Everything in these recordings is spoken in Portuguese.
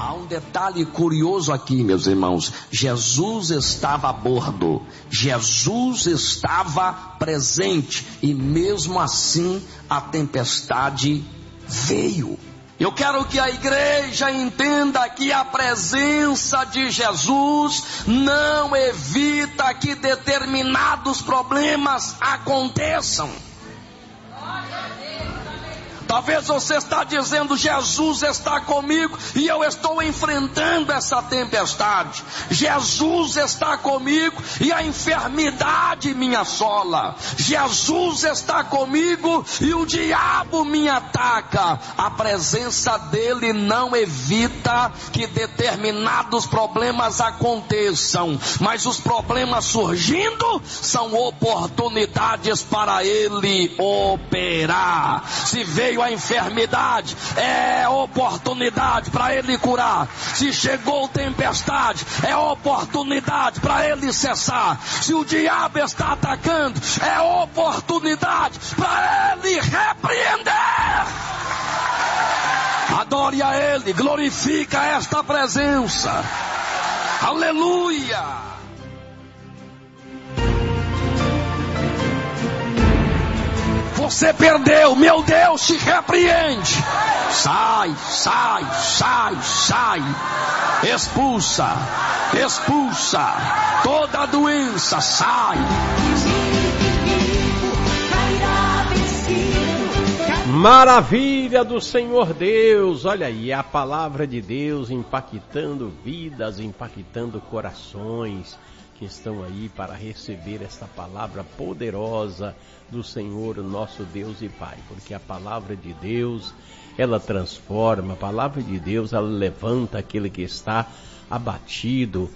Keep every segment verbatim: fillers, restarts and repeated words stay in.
Há um detalhe curioso aqui, meus irmãos. Jesus estava a bordo, Jesus estava presente, e mesmo assim a tempestade veio. Eu quero que a igreja entenda que a presença de Jesus não evita que determinados problemas aconteçam. Talvez você está dizendo: Jesus está comigo e eu estou enfrentando essa tempestade. Jesus está comigo e a enfermidade me assola. Jesus está comigo e o diabo me ataca. A presença dele não evita que determinados problemas aconteçam, mas os problemas surgindo são oportunidades para ele operar. Se veio a enfermidade, é oportunidade para ele curar. Se chegou tempestade, é oportunidade para ele cessar. Se o diabo está atacando, é oportunidade para ele repreender. Adore a ele, glorifica esta presença. Aleluia. Você perdeu, meu Deus, te repreende. Sai, sai, sai, sai. Expulsa, expulsa toda doença, sai. Maravilha do Senhor Deus, olha aí a palavra de Deus impactando vidas, impactando corações que estão aí para receber esta palavra poderosa do Senhor, nosso Deus e Pai, porque a palavra de Deus, ela transforma, a palavra de Deus, ela levanta aquele que está abatido.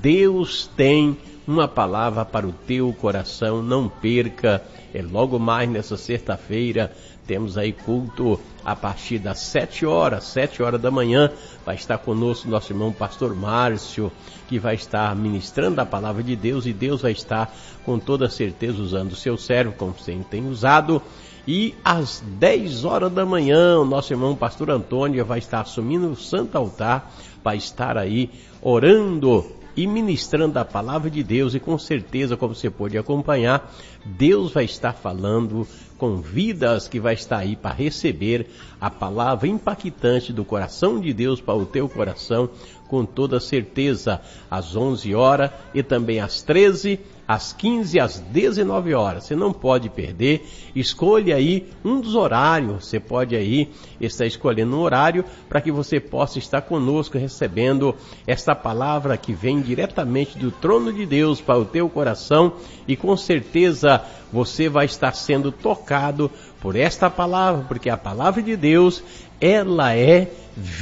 Deus tem uma palavra para o teu coração, não perca. É logo mais nessa sexta-feira, temos aí culto a partir das sete horas, sete horas da manhã, vai estar conosco nosso irmão pastor Márcio, que vai estar ministrando a palavra de Deus, e Deus vai estar com toda certeza usando o seu servo, como sempre tem usado. E às dez horas da manhã, o nosso irmão pastor Antônio vai estar assumindo o santo altar, vai estar aí orando e ministrando a palavra de Deus, e com certeza, como você pode acompanhar, Deus vai estar falando com vidas que vai estar aí para receber a palavra impactante do coração de Deus para o teu coração, com toda certeza, às onze horas e também às treze, às quinze e às dezenove horas. Você não pode perder. Escolha aí um dos horários. Você pode aí estar escolhendo um horário para que você possa estar conosco recebendo esta palavra que vem diretamente do trono de Deus para o teu coração, e com certeza você vai estar sendo tocado por esta palavra, porque a palavra de Deus, ela é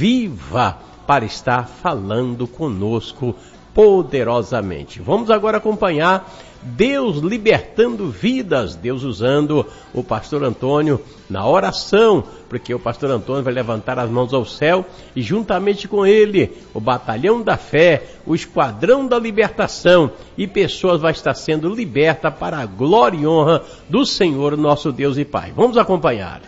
viva para estar falando conosco poderosamente. Vamos agora acompanhar Deus libertando vidas, Deus usando o pastor Antônio na oração, porque o pastor Antônio vai levantar as mãos ao céu e juntamente com ele, o batalhão da fé, o esquadrão da libertação, e pessoas vão estar sendo libertas para a glória e honra do Senhor, nosso Deus e Pai. Vamos acompanhar.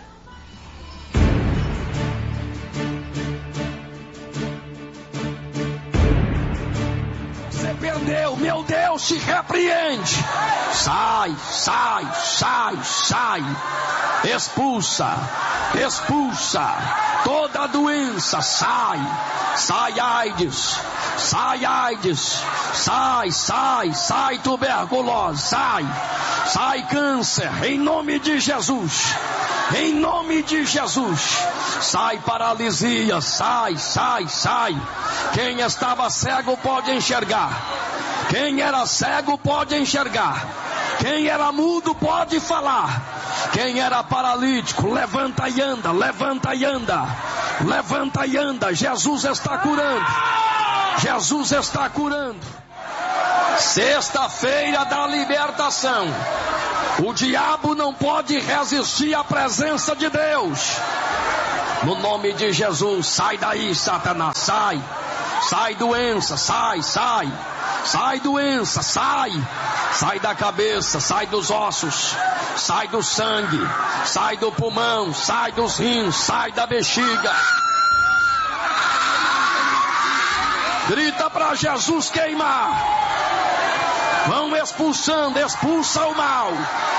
Perdeu, meu Deus, te repreende. Sai, sai, sai, sai. Expulsa, expulsa toda doença, sai. Sai AIDS, sai AIDS, sai, sai, sai tuberculose, sai. Sai câncer, em nome de Jesus. Em nome de Jesus. Sai paralisia, sai, sai, sai. Quem estava cego pode enxergar. Quem era cego pode enxergar. Quem era mudo pode falar. Quem era paralítico, levanta e anda, levanta e anda. Levanta e anda. Jesus está curando. Jesus está curando. Sexta-feira da libertação. O diabo não pode resistir à presença de Deus. No nome de Jesus, sai daí, Satanás, sai. Sai doença, sai, sai. Sai doença, sai. Sai da cabeça, sai dos ossos, sai do sangue, sai do pulmão, sai dos rins, sai da bexiga. Grita para Jesus queimar. Vão expulsando, expulsa o mal.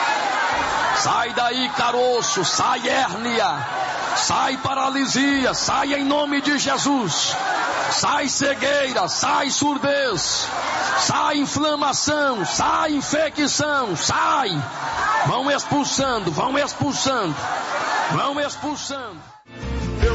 Sai daí, caroço, sai hérnia, sai paralisia, sai em nome de Jesus. Sai cegueira, sai surdez, sai inflamação, sai infecção, sai. Vão expulsando, vão expulsando, vão expulsando. Pelo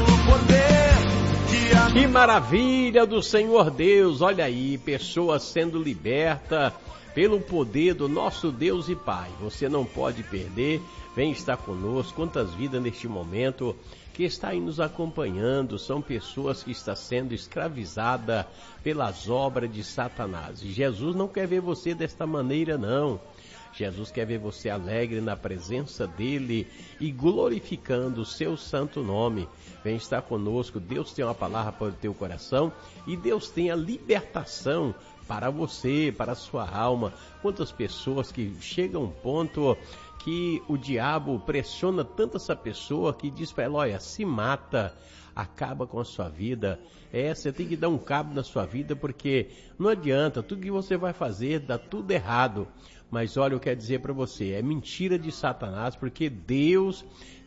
poder que a... Que maravilha do Senhor Deus, olha aí, pessoas sendo libertas pelo poder do nosso Deus e Pai. Você não pode perder, vem estar conosco. Quantas vidas neste momento que está aí nos acompanhando, são pessoas que estão sendo escravizadas pelas obras de Satanás. E Jesus não quer ver você desta maneira, não. Jesus quer ver você alegre na presença dele e glorificando o seu santo nome. Vem estar conosco, Deus tem uma palavra para o teu coração e Deus tem a libertação para você, para a sua alma. Quantas pessoas que chegam a um ponto que o diabo pressiona tanto essa pessoa que diz para ela, olha, se mata, acaba com a sua vida. É, você tem que dar um cabo na sua vida, porque não adianta, tudo que você vai fazer dá tudo errado. Mas olha, eu quero dizer para você, é mentira de Satanás, porque Deus,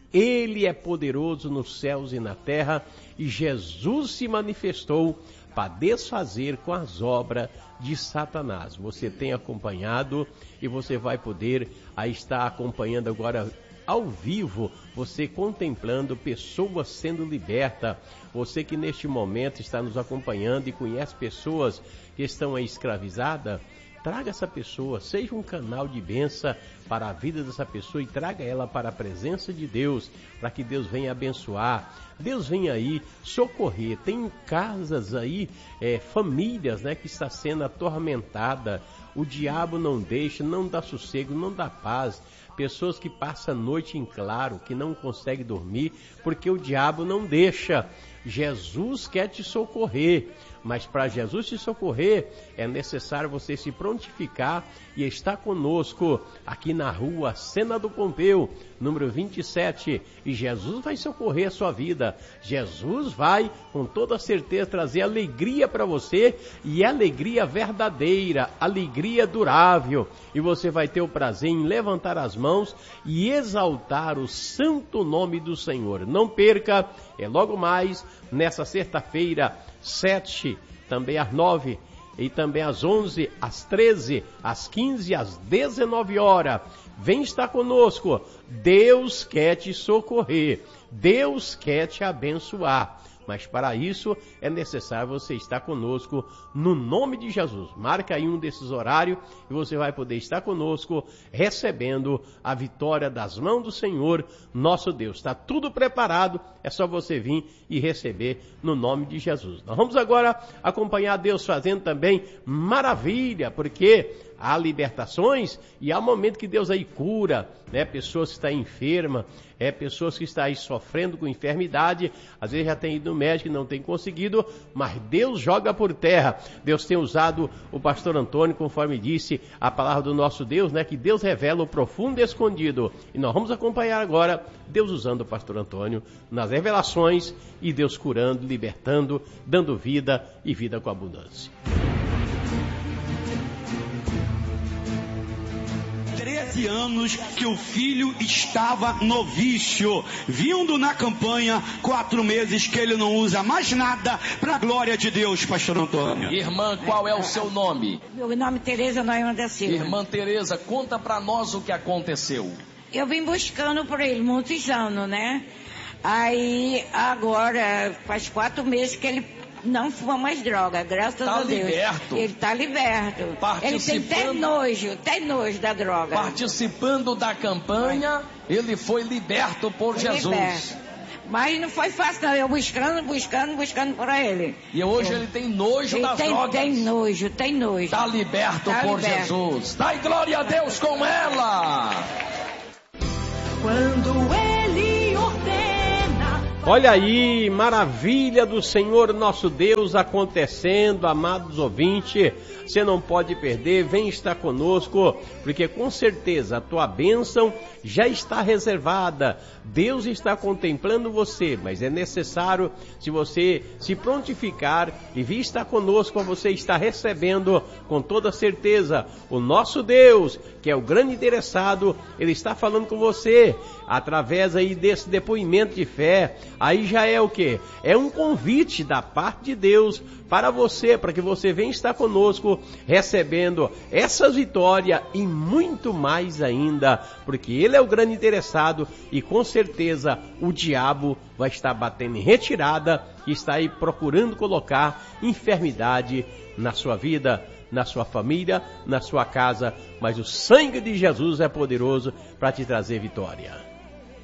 Ele é poderoso nos céus e na terra, e Jesus se manifestou para desfazer com as obras de Satanás. Você tem acompanhado e você vai poder aí estar acompanhando agora ao vivo, você contemplando pessoas sendo libertas. Você que neste momento está nos acompanhando e conhece pessoas que estão aí escravizadas, traga essa pessoa, seja um canal de bênção para a vida dessa pessoa e traga ela para a presença de Deus, para que Deus venha abençoar, Deus venha aí socorrer. Tem casas aí, é, famílias, né, que está sendo atormentada, o diabo não deixa, não dá sossego, não dá paz. Pessoas que passam a noite em claro, que não conseguem dormir, porque o diabo não deixa. Jesus quer te socorrer, mas para Jesus te socorrer, é necessário você se prontificar e estar conosco aqui na rua Sena do Pompeu, número vinte e sete, e Jesus vai socorrer a sua vida. Jesus vai, com toda certeza, trazer alegria para você, e alegria verdadeira, alegria durável, e você vai ter o prazer em levantar as mãos e exaltar o santo nome do Senhor. Não perca, é logo mais nessa sexta-feira, sete, também às nove, e também às onze, às treze, às quinze, às dezenove horas. Vem estar conosco. Deus quer te socorrer. Deus quer te abençoar. Mas para isso é necessário você estar conosco no nome de Jesus. Marca aí um desses horários e você vai poder estar conosco recebendo a vitória das mãos do Senhor, nosso Deus. Está tudo preparado, é só você vir e receber no nome de Jesus. Nós vamos agora acompanhar Deus fazendo também maravilha, porque há libertações e há um momento que Deus aí cura, né? Pessoas que estão enfermas, é, pessoas que estão aí sofrendo com enfermidade, às vezes já tem ido no médico e não tem conseguido, mas Deus joga por terra. Deus tem usado o pastor Antônio, conforme disse a palavra do nosso Deus, né? Que Deus revela o profundo e escondido. E nós vamos acompanhar agora Deus usando o pastor Antônio nas revelações e Deus curando, libertando, dando vida e vida com abundância. treze anos que o filho estava no vício, vindo na campanha, quatro meses que ele não usa mais nada, para a glória de Deus, pastor Antônio. Irmã, qual é o seu nome? Meu nome é Tereza Noema da Silva. Irmã Tereza, conta para nós o que aconteceu. Eu vim buscando por ele muitos anos, né? Aí, agora, faz quatro meses que ele não fuma mais droga, graças tá a Deus. Liberto. Ele está liberto. Ele tem até nojo, tem nojo da droga. Participando da campanha, ele foi liberto por foi Jesus. Liberto. Mas não foi fácil não, eu buscando, buscando, buscando por ele. E hoje eu, ele tem nojo ele das tem, drogas. Tem nojo, tem nojo. Está liberto tá por liberto. Jesus. Dai glória a Deus com ela. Quando ele ordena, Olha aí, maravilha do Senhor nosso Deus acontecendo, amados ouvintes. Você não pode perder, vem estar conosco, porque com certeza a tua bênção já está reservada. Deus está contemplando você, mas é necessário, se você se prontificar e vir estar conosco, você está recebendo com toda certeza. O nosso Deus, que é o grande interessado, Ele está falando com você, através aí desse depoimento de fé. Aí já é o quê? É um convite da parte de Deus para você, para que você venha estar conosco, recebendo essas vitórias e muito mais ainda, porque Ele é o grande interessado e com certeza o diabo vai estar batendo em retirada e está aí procurando colocar enfermidade na sua vida, na sua família, na sua casa, mas o sangue de Jesus é poderoso para te trazer vitória.